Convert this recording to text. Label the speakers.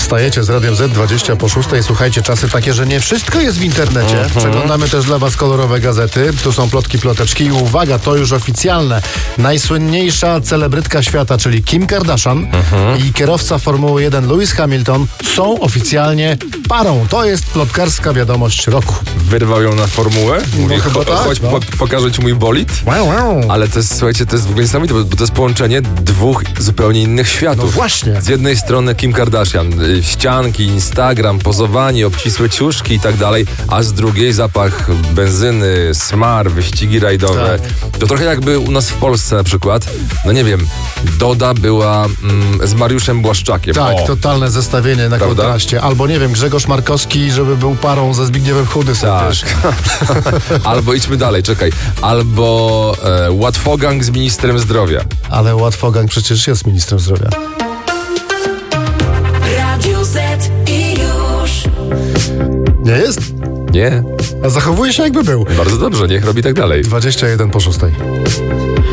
Speaker 1: Wstajecie z Radiem Z 20 po 6. Słuchajcie, czasy takie, że nie wszystko jest w internecie. Przeglądamy też dla was kolorowe gazety. Tu są plotki, ploteczki i uwaga, to już oficjalne. Najsłynniejsza celebrytka świata, czyli Kim Kardashian i kierowca Formuły 1 Lewis Hamilton są oficjalnie parą. To jest plotkarska wiadomość roku.
Speaker 2: Wyrwał ją na formułę. Mówi,
Speaker 1: chyba tak,
Speaker 2: chodź, pokażę ci mój bolid. Ale to jest, słuchajcie, to jest w ogóle niesamowite, bo to jest połączenie dwóch zupełnie innych światów.
Speaker 1: No właśnie.
Speaker 2: Z jednej strony Kim Kardashian, ścianki, Instagram, pozowanie, obcisłe ciuszki i tak dalej, a z drugiej zapach benzyny, smar, wyścigi rajdowe.
Speaker 1: Tak.
Speaker 2: To trochę jakby u nas w Polsce na przykład, no nie wiem, Doda była z Mariuszem Błaszczakiem.
Speaker 1: Tak,
Speaker 2: O.
Speaker 1: totalne zestawienie na
Speaker 2: Prawda?
Speaker 1: kontraście. Albo nie wiem, Grzegorz Markowski, żeby był parą ze Zbigniewem Chudysem.
Speaker 2: Tak.
Speaker 1: Wiesz.
Speaker 2: Albo idźmy dalej, czekaj. Albo Łatwogang z ministrem zdrowia.
Speaker 1: Ale Łatwogang przecież jest ministrem zdrowia.
Speaker 3: Radio Z i już.
Speaker 1: Nie jest?
Speaker 2: Nie?
Speaker 1: A zachowuje się jakby był.
Speaker 2: Bardzo dobrze, niech robi tak dalej.
Speaker 1: 21 po 6.